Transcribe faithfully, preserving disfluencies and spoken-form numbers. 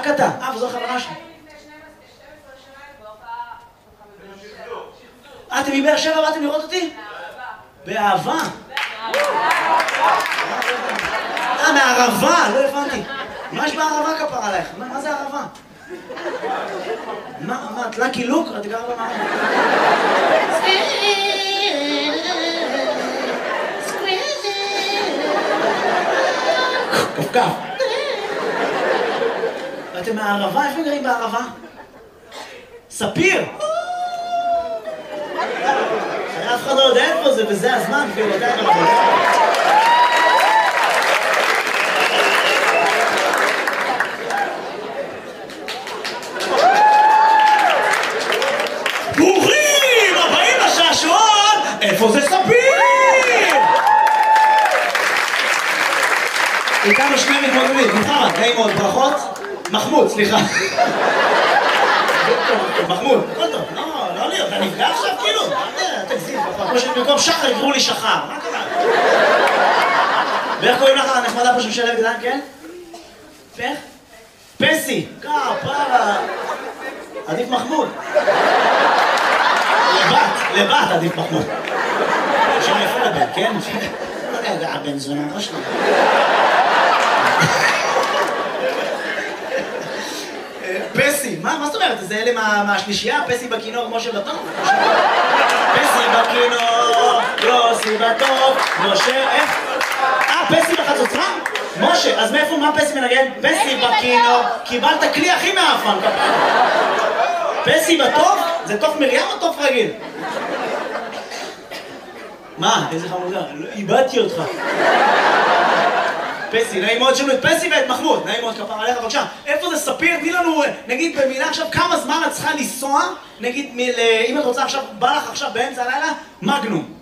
רק אתה. אה, וזו החברה שלי. אה, אתם מבאר שבע באתם לראות אותי? באהבה. אה, מהערבה, לא הבנתי. מה יש בערבה כפרה עלייך? מה זה ערבה? מה, מה, את לקי לוק? את גרה במערבה. כף כף. ואתם מהערבה? איפה גרים בערבה? ספיר! אף אחד לא יודע איפה זה, וזה הזמן, כאילו, אתה יודע. ברוכים הבאים לשעשועון! איפה זה ספיר? איתנו שני מתמודדים, מוחמד, נעים מאוד, ברכות. מחמוד, סליחה. מחמוד, הכל טוב, לא, לא לי, אתה נפגע עכשיו כאילו? תגזים, כמו שבמקום שחר יקראו לי שחר, מה קרה? ואיך קוראים לך הנחמדה פה שמשלב גדלן, כן? איך? פסי, כפרה. עדיף מחמוד. לבת, לבת עדיף מחמוד. שם יפה לבן, כן? לא יודע, הבן זונה, לא שלי. פסי, מה, מה זאת אומרת? זה אלה מהשלישייה? פסי בכינור, משה בטוב? פסי בכינור, יוסי בטוב, משה, איך? אה, פסי בחצוצרה? משה, אז מאיפה, מה פסי מנגן? פסי בכינור, קיבלת כלי הכי מאפן, פסי בטוב? זה תוף מרים או תוף רגיל? מה? איזה חמודה? איבדתי אותך. פסי, נעים מאוד שלו את פסי ואת מחמוד, נעים מאוד כפר עליך, בבקשה. איפה זה ספיר? תני לנו, נגיד במילה עכשיו, כמה זמן את צריכה לנסוע, נגיד, אם את רוצה עכשיו, בא לך עכשיו באמצע הלילה, מגנום.